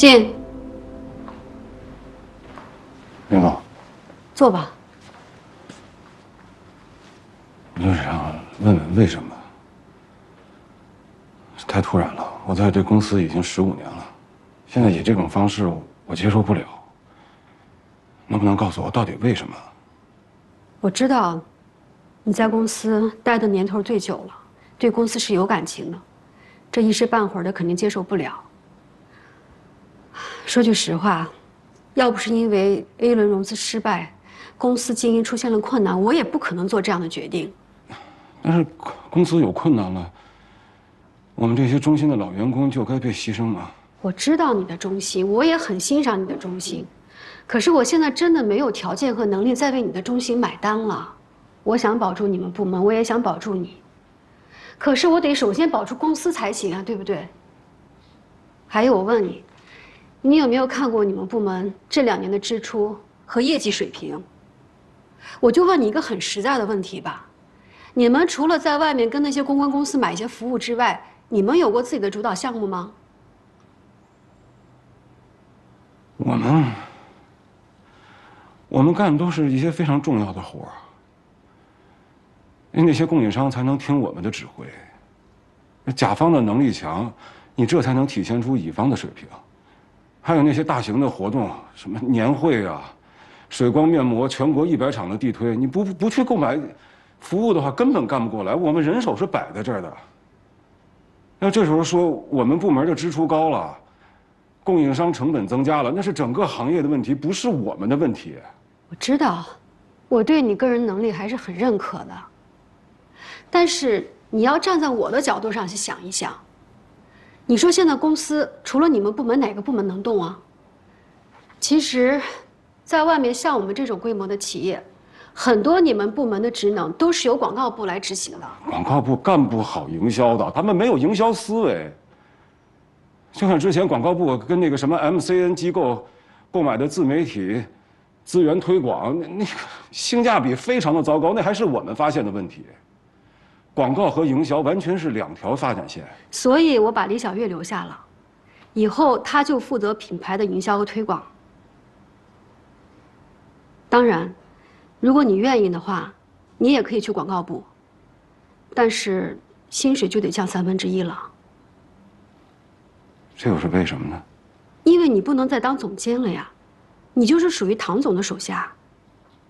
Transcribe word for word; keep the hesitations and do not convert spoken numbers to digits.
进。 领导， 坐吧。 我就是想问问为什么？太突然了，我在这公司已经十五年了，现在以这种方式我接受不了。能不能告诉我到底为什么？ 我知道你在公司待的年头最久了，对公司是有感情的，这一时半会儿的肯定接受不了。说句实话，要不是因为 A 轮融资失败，公司经营出现了困难，我也不可能做这样的决定。 但是公司有困难了，我们这些忠心的老员工就该被牺牲吗？ 我知道你的忠心，我也很欣赏你的忠心，可是我现在真的没有条件和能力再为你的忠心买单了。我想保住你们部门，我也想保住你，可是我得首先保住公司才行啊，对不对？还有，我问你，你有没有看过你们部门这两年的支出和业绩水平？我就问你一个很实在的问题吧，你们除了在外面跟那些公关公司买一些服务之外，你们有过自己的主导项目吗？ 我们，我们干的都是一些非常重要的活儿，因为那些供应商才能听我们的指挥。甲方的能力强，你这才能体现出乙方的水平。还有那些大型的活动，什么年会啊，水光面膜全国一百场的地推，你不不去购买服务的话，根本干不过来。我们人手是摆在这儿的。要这时候说我们部门的支出高了，供应商成本增加了，那是整个行业的问题，不是我们的问题。 我知道，我对你个人能力还是很认可的。但是你要站在我的角度上去想一想，你说现在公司除了你们部门，哪个部门能动啊？其实，在外面像我们这种规模的企业，很多你们部门的职能都是由广告部来执行的。 广告部干不好营销的，他们没有营销思维。就像之前广告部跟那个什么 M C N 机构购买的自媒体资源推广，那那个性价比非常的糟糕，那还是我们发现的问题。广告和营销完全是两条发展线。 所以我把李小月留下了，以后她就负责品牌的营销和推广。当然，如果你愿意的话，你也可以去广告部，但是薪水就得降三分之一了。 这又是为什么呢？ 因为你不能再当总监了呀，你就是属于唐总的手下。